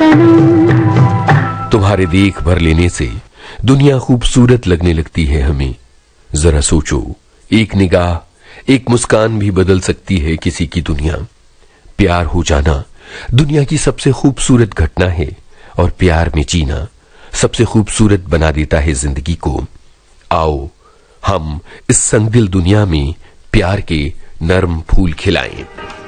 सनम। तुम्हारे देख भर लेने से दुनिया खूबसूरत लगने लगती है हमें। जरा सोचो, एक निगाह, एक मुस्कान भी बदल सकती है किसी की दुनिया। प्यार हो जाना दुनिया की सबसे खूबसूरत घटना है और प्यार में जीना सबसे खूबसूरत बना देता है जिंदगी को। आओ हम इस संगदिल दुनिया में प्यार के नर्म फूल खिलाएं।